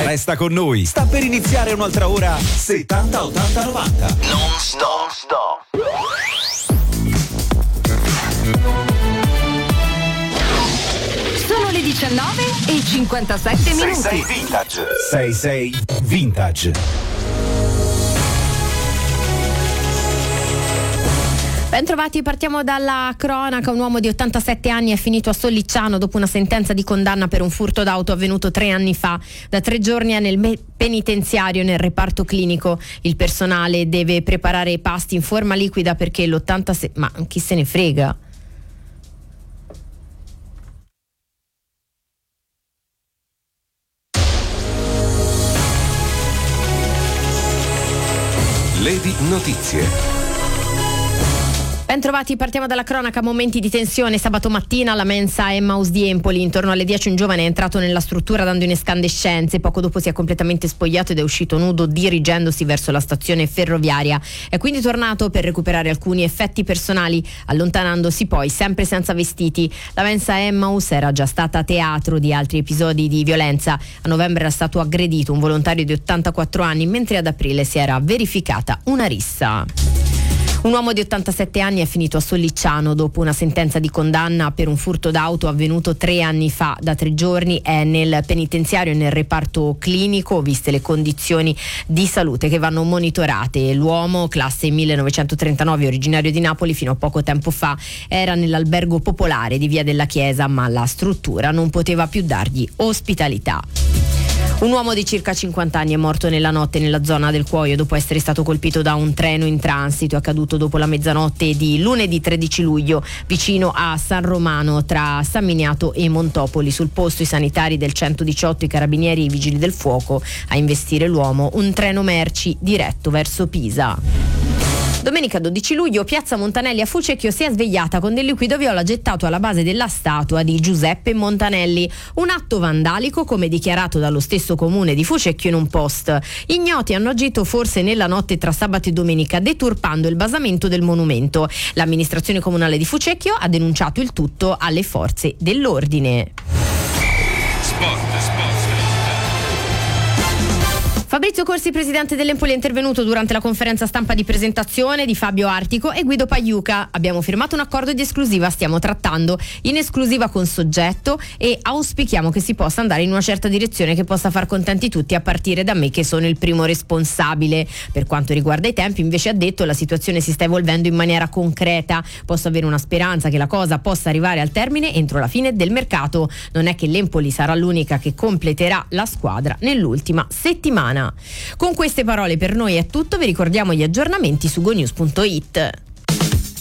Resta con noi, sta per iniziare un'altra ora 70 80 90. Non stop. Sono le 19:57 minuti. 66 Vintage. 66 Vintage. Bentrovati, partiamo dalla cronaca. Un uomo di 87 anni è finito a Sollicciano dopo una sentenza di condanna per un furto d'auto avvenuto 3 anni fa. Da 3 giorni è nel penitenziario nel reparto clinico. Il personale deve preparare i pasti in forma liquida perché l'86... Ma chi se ne frega? Lady Notizie. Bentrovati, partiamo dalla cronaca. Momenti di tensione sabato mattina alla mensa Emmaus di Empoli. Intorno alle 10 un giovane è entrato nella struttura dando in escandescenze. Poco dopo si è completamente spogliato ed è uscito nudo dirigendosi verso la stazione ferroviaria. È quindi tornato per recuperare alcuni effetti personali, allontanandosi poi sempre senza vestiti. La mensa Emmaus era già stata teatro di altri episodi di violenza. A novembre era stato aggredito un volontario di 84 anni, mentre ad aprile si era verificata una rissa. Un uomo di 87 anni è finito a Sollicciano dopo una sentenza di condanna per un furto d'auto avvenuto 3 anni fa. Da 3 giorni è nel penitenziario e nel reparto clinico, viste le condizioni di salute che vanno monitorate. L'uomo, classe 1939, originario di Napoli, fino a poco tempo fa era nell'albergo popolare di Via della Chiesa, ma la struttura non poteva più dargli ospitalità. Un uomo di circa 50 anni è morto nella notte nella zona del Cuoio dopo essere stato colpito da un treno in transito. È accaduto dopo la mezzanotte di lunedì 13 luglio vicino a San Romano tra San Miniato e Montopoli. Sul posto i sanitari del 118, i carabinieri e i vigili del fuoco a investire l'uomo, un treno merci diretto verso Pisa. Domenica 12 luglio, piazza Montanelli a Fucecchio si è svegliata con del liquido viola gettato alla base della statua di Giuseppe Montanelli. Un atto vandalico, come dichiarato dallo stesso comune di Fucecchio in un post. Ignoti hanno agito forse nella notte tra sabato e domenica, deturpando il basamento del monumento. L'amministrazione comunale di Fucecchio ha denunciato il tutto alle forze dell'ordine. Sport. Fabrizio Corsi, presidente dell'Empoli, è intervenuto durante la conferenza stampa di presentazione di Fabio Artico e Guido Pagliuca. Abbiamo firmato un accordo di esclusiva, stiamo trattando in esclusiva con soggetto e auspichiamo che si possa andare in una certa direzione che possa far contenti tutti, a partire da me che sono il primo responsabile. Per quanto riguarda i tempi, invece, ha detto, la situazione si sta evolvendo in maniera concreta. Posso avere una speranza che la cosa possa arrivare al termine entro la fine del mercato. Non è che l'Empoli sarà l'unica che completerà la squadra nell'ultima settimana. Con queste parole per noi è tutto, vi ricordiamo gli aggiornamenti su gonews.it.